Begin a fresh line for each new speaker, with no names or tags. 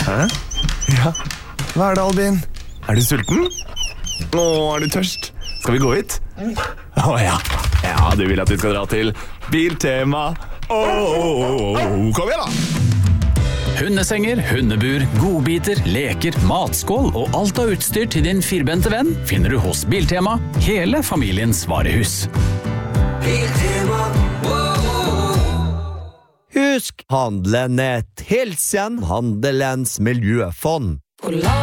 Hæ? Ja, hva det, Albin? Du sulten? Er du tørst? Skal vi gå hit? Ja. Ja, du vil at vi skal dra til Biltema. Kom igjen da!
Hundesenger, hundebur, godbiter, leker, matskål og alt av utstyr til din firbente venn finner du hos Biltema, hele familiens varehus.
Biltema,
Husk, handelen et hilsen Handelens miljøfond.